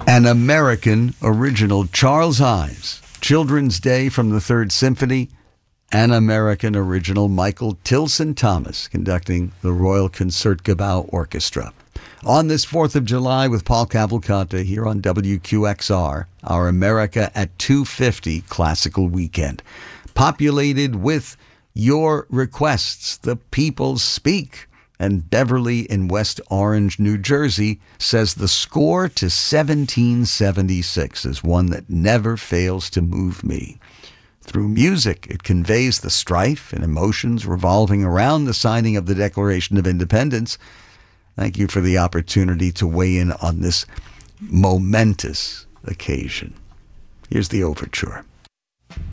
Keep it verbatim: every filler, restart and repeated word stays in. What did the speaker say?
An American original, Charles Ives, Children's Day from the Third Symphony. An American original, Michael Tilson Thomas, conducting the Royal Concertgebouw Orchestra. On this fourth of July with Paul Cavalcante here on W Q X R, our America at two fifty Classical Weekend. Populated with your requests. The people speak. And Beverly in West Orange, New Jersey, says the score to seventeen seventy-six is one that never fails to move me. Through music, it conveys the strife and emotions revolving around the signing of the Declaration of Independence. Thank you for the opportunity to weigh in on this momentous occasion. Here's the overture.